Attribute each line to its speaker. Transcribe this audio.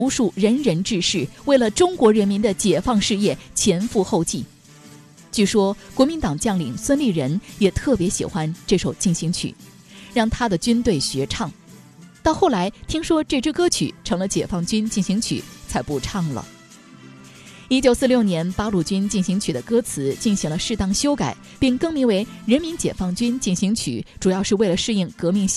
Speaker 1: 无数仁人志士为了中国人民的解放事业前赴后继。据说国民党将领孙立人也特别喜欢这首进行曲，让他的军队学唱。到后来听说这支歌曲成了解放军进行曲，才不唱了。1946年八路军进行曲的歌词进行了适当修改，并更名为人民解放军进行曲，主要是为了适应革命